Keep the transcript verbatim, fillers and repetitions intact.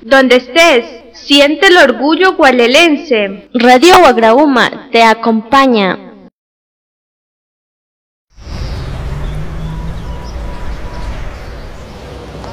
Donde estés, siente el orgullo gualelense. Radio Guagrauma te acompaña.